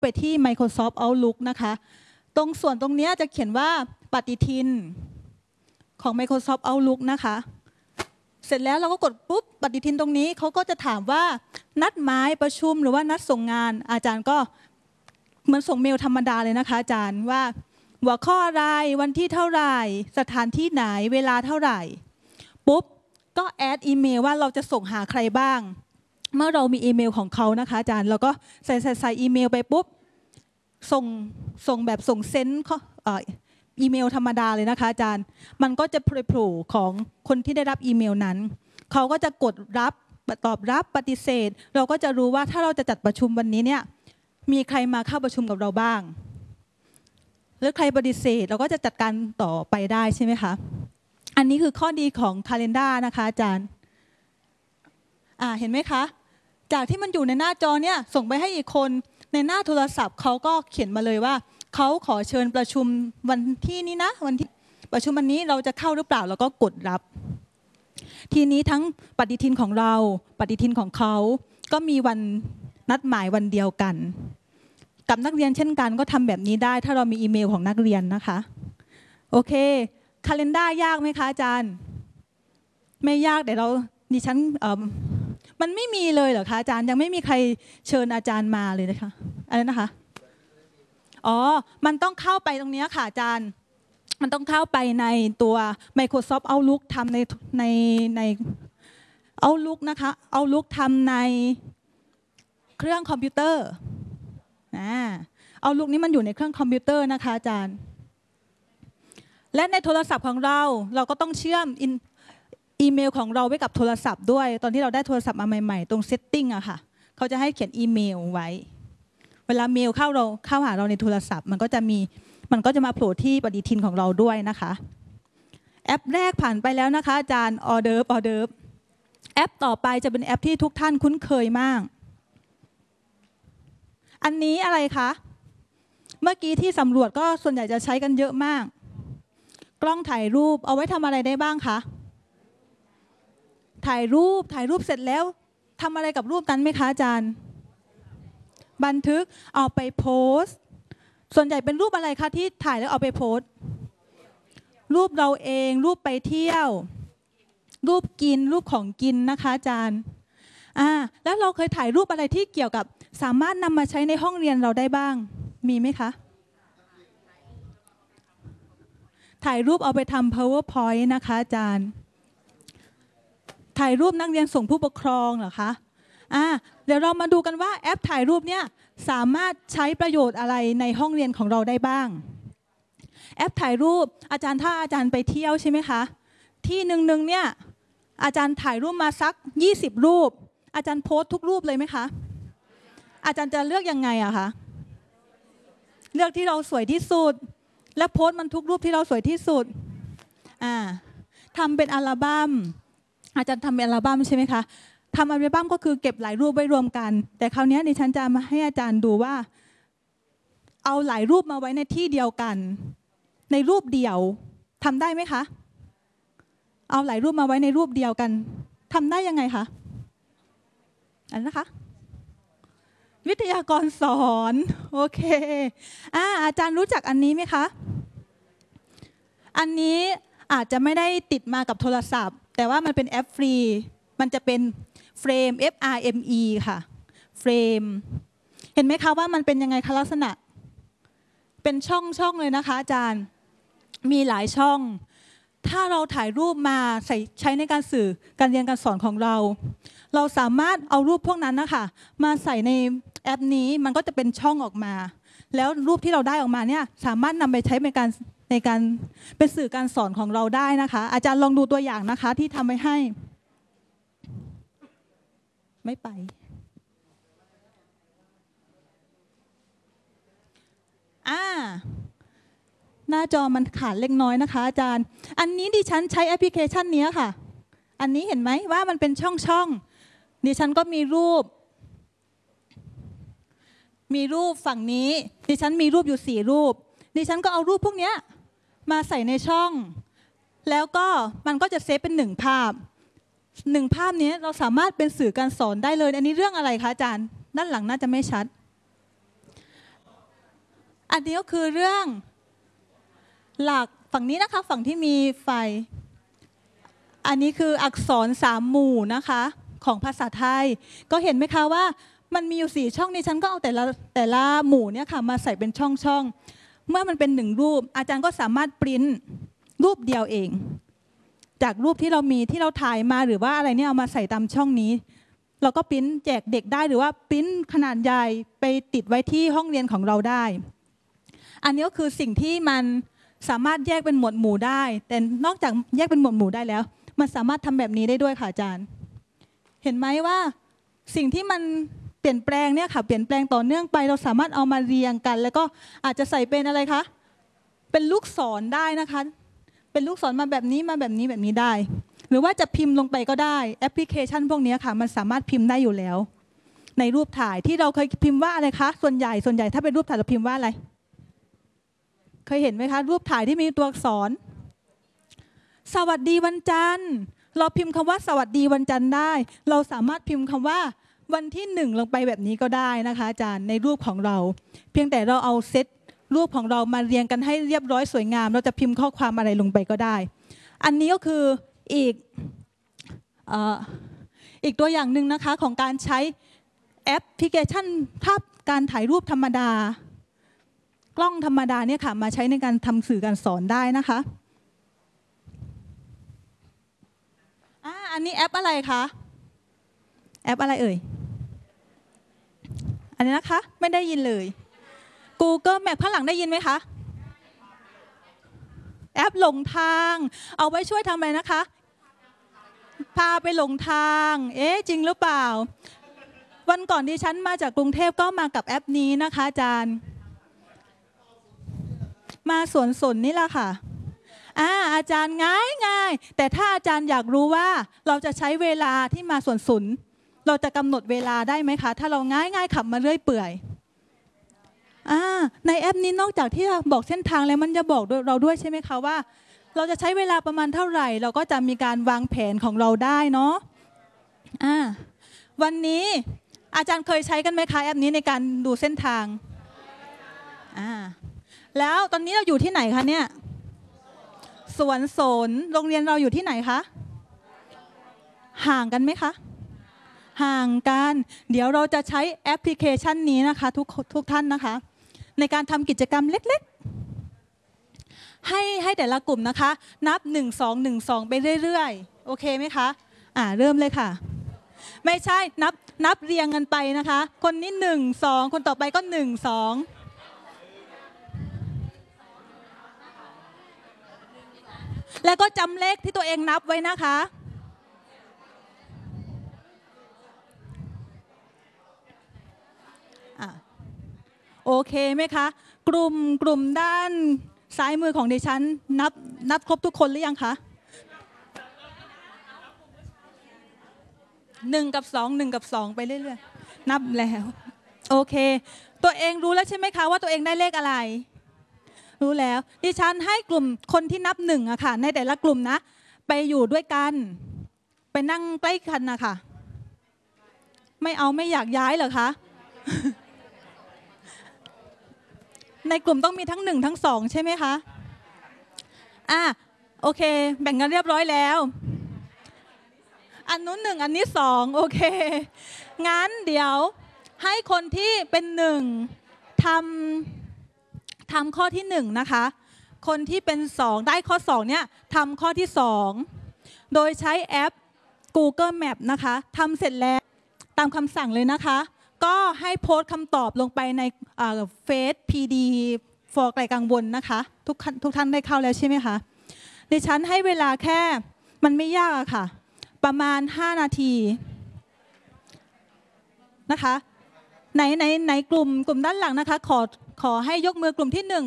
ไปที่ Microsoft Outlook นะคะตรงส่วนตรงนี้จะเขียนว่าปฏิทินของ Microsoft Outlook นะคะเสร็จแล้วเราก็กดปุ๊บปฏิทินตรงนี้เขาก็จะถามว่านัดหมายประชุมหรือว่านัดส่งงานอาจารย์ก็เหมือนส่งเมลธรรมดาเลยนะคะอาจารย์ว่าหัวข้ออะไรวันที่เท่าไหร่สถานที่ไหนเวลาเท่าไหร่ปุ๊บก็แอดอีเมลว่าเราจะส่งหาใครบ้างเมื่อเรามีอีเมลของเขานะคะอาจารย์เราก็ใส่อีเมลไปปุ๊บส่งแบบส่งเซนต์อีเมลธรรมดาเลยนะคะอาจารย์มันก็จะโผล่ของคนที่ได้รับอีเมลนั้นเขาก็จะกดรับตอบรับปฏิเสธเราก็จะรู้ว่าถ้าเราจะจัดประชุมวันนี้เนี่ยมีใครมาเข้าประชุมกับเราบ้างหรือใครปฏิเสธเราก็จะจัดการต่อไปได้ใช่ไหมคะอันนี้คือข้อดีของ Calendar นะคะอาจารย์เห็นไหมคะจากที่มันอยู่ในหน้าจอเนี่ยส่งไปให้อีกคนในหน้าโทรศัพท์เขาก็เขียนมาเลยว่าเขาขอเชิญประชุมวันที่นี้นะวันที่ประชุมวันนี้เราจะเข้าหรือเปล่าแล้วก็กดรับทีนี้ทั้งปฏิทินของเราปฏิทินของเขาก็มีวันนัดหมายวันเดียวกันกับนักเรียนเช่นกันก็ทำแบบนี้ได้ถ้าเรามีอีเมลของนักเรียนนะคะโอเคCalendar ยากไหมคะอาจารย์ไม่ยากแต่ดิฉันมันไม่มีเลยเหรอคะอาจารย์ยังไม่มีใครเชิญอาจารย์มาเลยนะคะอะไรนะคะมันต้องเข้าไปตรงนี้ค่ะอาจารย์มันต้องเข้าไปในตัว Microsoft Outlook ทำใน Outlook นะคะ Outlook ทำในเครื่องคอมพิวเตอร์Outlook นี้มันอยู่ในเครื่องคอมพิวเตอร์นะคะอาจารย์และในโทรศัพท์ของเราก็ต้องเชื่อมอีเมลของเราไว้กับโทรศัพท์ด้วยตอนที่เราได้โทรศัพท์มาใหม่ๆตรง setting อะค่ะเขาจะให้เขียนอีเมลไว้เวลาเมลเข้าหาเราในโทรศัพท์มันก็จะมาโผล่ที่ปฏิทินของเราด้วยนะคะแอปแรกผ่านไปแล้วนะคะอาจารย์ออเดิร์ฟแอปต่อไปจะเป็นแอปที่ทุกท่านคุ้นเคยมากอันนี้อะไรคะเมื่อกี้ที่สำรวจก็ส่วนใหญ่จะใช้กันเยอะมากกล้องถ่ายรูปเอาไว้ทำอะไรได้บ้างคะถ่ายรูปเสร็จแล้วทำอะไรกับรูปนั้นไหมคะอาจารย์บันทึกเอาไปโพสต์ส่วนใหญ่เป็นรูปอะไรคะที่ถ่ายแล้วเอาไปโพสต์รูปเราเองรูปไปเที่ยวรูปกินรูปของกินนะคะอาจารย์แล้วเราเคยถ่ายรูปอะไรที่เกี่ยวกับสามารถนำมาใช้ในห้องเรียนเราได้บ้างมีไหมคะถ่ายรูปเอาไปทำ PowerPoint นะคะอาจารย์ถ่ายรูปนักเรียนส่งผู้ปกครองเหรอคะเดี๋ยวเรามาดูกันว่าแอปถ่ายรูปเนี่ยสามารถใช้ประโยชน์อะไรในห้องเรียนของเราได้บ้างแอปถ่ายรูปอาจารย์ถ้าอาจารย์ไปเที่ยวใช่ไหมคะที่หนึ่งเนี่ยอาจารย์ถ่ายรูปมาสัก20รูปอาจารย์โพสต์ทุกรูปเลยไหมคะอาจารย์จะเลือกยังไงอะคะเลือกที่เราสวยที่สุดและโพสต์มันทุกรูปที่เราสวยที่สุดทำเป็นอัลบั้มอาจารย์ทำเป็นอัลบั้มใช่ไหมคะทำอัลบั้มก็คือเก็บหลายรูปไว้รวมกันแต่คราวนี้ดิฉันจะมาให้อาจารย์ดูว่าเอาหลายรูปมาไว้ในที่เดียวกันในรูปเดียวทำได้ไหมคะเอาหลายรูปมาไว้ในรูปเดียวกันทำได้ยังไงคะอันนะคะวิทยากรสอนโอเคอาจารย์รู้จักอันนี้ไหมคะอันนี้อาจจะไม่ได้ติดมากับโทรศัพท์แต่ว่ามันเป็นแอปฟรีมันจะเป็นเฟรม FRME ค่ะเฟรมเห็นไหมคะว่ามันเป็นยังไงคะลักษณะเป็นช่องเลยนะคะอาจารย์มีหลายช่องถ้าเราถ่ายรูปมาใช้ในการสื่อการเรียนการสอนของเราสามารถเอารูปพวกนั้นนะคะมาใส่ในแอปนี้มันก็จะเป็นช่องออกมาแล้วรูปที่เราได้ออกมาเนี่ยสามารถนำไปใช้ในการเป็นสื่อการสอนของเราได้นะคะอาจารย์ลองดูตัวอย่างนะคะที่ทำไว้ให้ไม่ไปหน้าจอมันขาดเล็กน้อยนะคะอาจารย์อันนี้ดิฉันใช้แอปพลิเคชันนี้ค่ะอันนี้เห็นไหมว่ามันเป็นช่องดิฉันก็มีรูปฝั่งนี้ดิฉันมีรูปอยู่4รูปดิฉันก็เอารูปพวกนี้มาใส่ในช่องแล้วก็มันก็จะเซฟเป็น1ภาพนี้เราสามารถเป็นสื่อการสอนได้เลยอันนี้เรื่องอะไรคะอาจารย์ด้านหลังน่าจะไม่ชัดอันนี้ก็คือเรื่องหลักฝั่งนี้นะคะฝั่งที่มีไฟอันนี้คืออักษร3หมู่นะคะของภาษาไทยก็เห็นไหมคะว่ามันมีอยู่4ช่องนี้ฉันก็เอาแต่ละหมู่เนี่ยค่ะมาใส่เป็นช่องเมื่อมันเป็น1รูปอาจารย์ก็สามารถปริ้นรูปเดียวเองจากรูปที่เรามีที่เราถ่ายมาหรือว่าอะไรเนี่ยเอามาใส่ตามช่องนี้เราก็ปริ้นแจกเด็กได้หรือว่าปริ้นขนาดใหญ่ไปติดไว้ที่ห้องเรียนของเราได้อันนี้ก็คือสิ่งที่มันสามารถแยกเป็นหมวดหมู่ได้แต่นอกจากแยกเป็นหมวดหมู่ได้แล้วมันสามารถทำแบบนี้ได้ด้วยค่ะอาจารย์เห็นไหมว่าสิ่งที่มันเปลี่ยนแปลงเนี่ยค่ะเปลี่ยนแปลงต่อเนื่องไปเราสามารถเอามาเรียงกันแล้วก็อาจจะใส่เป็นอะไรคะเป็นลูกศรได้นะคะเป็นลูกศรมาแบบนี้มาแบบนี้แบบนี้ได้หรือว่าจะพิมพ์ลงไปก็ได้แอปพลิเคชันพวกนี้ค่ะมันสามารถพิมพ์ได้อยู่แล้วในรูปถ่ายที่เราเคยพิมพ์ว่าอะไรคะส่วนใหญ่ถ้าเป็นรูปถ่ายเราพิมพ์ว่าอะไรเคยเห็นไหมคะรูปถ่ายที่มีตัวอักษรสวัสดีวันจันทร์เราพิมพ์คำว่าสวัสดีวันจันทร์ได้เราสามารถพิมพ์คำว่าวันที่1ลงไปแบบนี้ก็ได้นะคะอาจารย์ในรูปของเราเพียงแต่เราเอาเซตรูปของเรามาเรียงกันให้เรียบร้อยสวยงามเราจะพิมพ์ข้อความอะไรลงไปก็ได้อันนี้ก็คืออีกตัวอย่างหนึ่งนะคะของการใช้แอปพลิเคชันภาพการถ่ายรูปธรรมดากล้องธรรมดาเนี่ยค่ะมาใช้ในการทำสื่อการสอนได้นะคะอันนี้แอปอะไรคะแอปอะไรเอ่ยอันนี้นะคะไม่ได้ยินเลย Google Map ข้างหลังได้ยินไหมคะแอปหลงทางเอาไว้ช่วยทำอะไรนะคะพาไปหลงทางจริงหรือเปล่าวันก่อนดิฉันมาจากกรุงเทพก็มากับแอปนี้นะคะอาจารย์มาสวนสนนี่แหละค่ะอาจารย์ง่ายแต่ถ้าอาจารย์อยากรู้ว่าเราจะใช้เวลาที่มาสวนสนเราจะกำหนดเวลาได้ไหมคะถ้าเราง่ายขับมาเรื่อยเปื่อยในแอปนี้นอกจากที่จะบอกเส้นทางแล้วมันจะบอกเราด้วยใช่ไหมคะว่าเราจะใช้เวลาประมาณเท่าไหร่เราก็จะมีการวางแผนของเราได้เนาะวันนี้อาจารย์เคยใช้กันไหมคะแอปนี้ในการดูเส้นทางแล้วตอนนี้เราอยู่ที่ไหนคะเนี่ยสวนสนโรงเรียนเราอยู่ที่ไหนคะห่างกันไหมคะห่างกันเดี๋ยวเราจะใช้แอปพลิเคชันนี้นะคะทุกท่านนะคะในการทำกิจกรรมเล็กๆให้แต่ละกลุ่มนะคะนับ1 2 1 2ไปเรื่อยๆโอเคไหมคะเริ่มเลยค่ะไม่ใช่นับเรียงกันไปนะคะคนนี้1 2คนต่อไปก็1 2แล้วก็จำเลขที่ตัวเองนับไว้นะคะโอเคไหมคะกลุ่มด้านซ้ายมือของดิฉันนับครบทุกคนหรือยังคะ1 กับ 2 1 กับ 2ไปเรื่อยๆนับแล้วโอเคตัวเองรู้แล้วใช่ไหมคะว่าตัวเองได้เลขอะไรรู้แล้วดิฉันให้กลุ่มคนที่นับ1อะค่ะในแต่ละกลุ่มนะไปอยู่ด้วยกันไปนั่งใกล้กันนะคะไม่อยากย้ายเหรอคะในกลุ่มต้องมีทั้ง1ทั้ง2ใช่ไหมคะโอเคแบ่งกันเรียบร้อยแล้วอันนู้น1อันนี้2โอเคงั้นเดี๋ยวให้คนที่เป็น1ทำข้อที่1นะคะคนที่เป็น2ได้ข้อ2เนี่ยทำข้อที่2โดยใช้แอป Google Map นะคะทำเสร็จแล้วตามคำสั่งเลยนะคะก็ให้โพสต์คำตอบลงไปในเฟซ PD for ไกลกังวลนะคะทุกท่านได้เข้าแล้วใช่ไหมคะดิฉันให้เวลาแค่มันไม่ยากอะค่ะประมาณ5นาทีนะคะในกลุ่มด้านหลังนะคะขอให้ยกมือกลุ่มที่1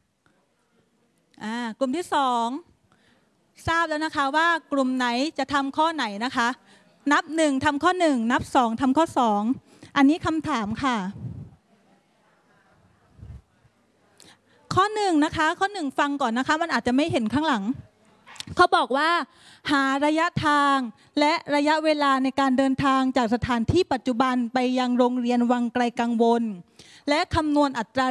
กลุ่มที่2ทราบแล้วนะคะว่ากลุ่มไหนจะทำข้อไหนนะคะนับ1ทำข้อ1นับ2ทำข้อ2อันนี้คำถามค่ะข้อ1นะคะข้อ1ฟังก่อนนะคะมันอาจจะไม่เห็นข้างหลังเขาบอกว่าหาระยะทางและระยะเวลาในการเดินทางจากสถานที่ปัจจุบันไปยังโรงเรียนวังไกลกังวลและคำนวณอัตรา